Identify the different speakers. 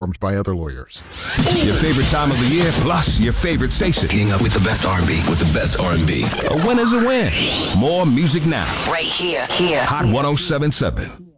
Speaker 1: Firms by other lawyers.
Speaker 2: Your favorite time of the year, plus your favorite station.
Speaker 3: Getting up with the best R&B, with the best R&B.
Speaker 2: A win is a win. More music now.
Speaker 4: Right here.
Speaker 2: Hot 107.7.